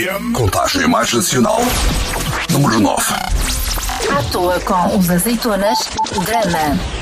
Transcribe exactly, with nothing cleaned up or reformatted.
Contagem mais nacional. Número nove. À toa com os azeitonas, Drama.